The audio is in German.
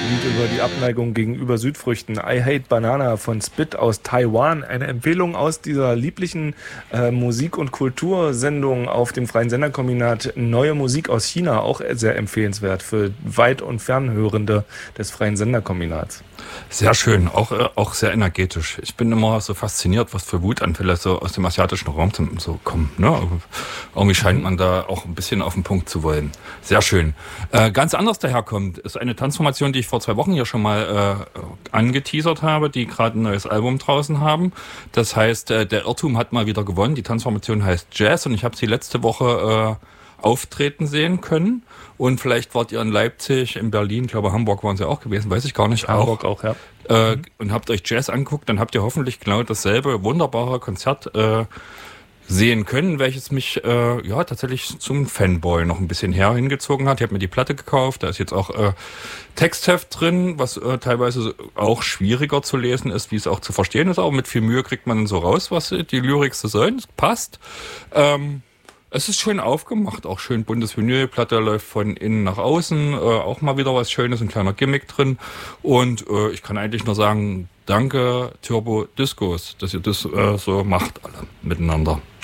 Lied über die Abneigung gegenüber Südfrüchten. I Hate Banana von Spit aus Taiwan. Eine Empfehlung aus dieser lieblichen Musik- und Kultursendung auf dem Freien Senderkombinat. Neue Musik aus China, auch sehr empfehlenswert für Weit- und Fernhörende des Freien Senderkombinats. Sehr schön, auch sehr energetisch. Ich bin immer so fasziniert, was für Wutanfälle so aus dem asiatischen Raum so kommen. Ne? Irgendwie scheint man da auch ein bisschen auf den Punkt zu wollen. Sehr schön. Ganz anders daherkommt, ist eine Tanzformation, die ich vor 2 Wochen hier schon mal angeteasert habe, die gerade ein neues Album draußen haben. Das heißt, der Irrtum hat mal wieder gewonnen. Die Tanzformation heißt Jazz und ich habe sie letzte Woche auftreten sehen können. Und vielleicht wart ihr in Leipzig, in Berlin, ich glaube Hamburg waren sie auch gewesen, weiß ich gar nicht. Hamburg auch, ja. Und habt euch Jazz angeguckt, dann habt ihr hoffentlich genau dasselbe wunderbare Konzert sehen können, welches mich tatsächlich zum Fanboy noch ein bisschen hingezogen hat. Ich habe mir die Platte gekauft, da ist jetzt auch Textheft drin, was teilweise auch schwieriger zu lesen ist, wie es auch zu verstehen ist, aber mit viel Mühe kriegt man so raus, was die Lyrik so sollen. Es passt. Es ist schön aufgemacht, auch schön buntes Vinyl, Platte läuft von innen nach außen, auch mal wieder was Schönes, ein kleiner Gimmick drin. Und ich kann eigentlich nur sagen, danke Turbo Discos, dass ihr das so macht alle miteinander.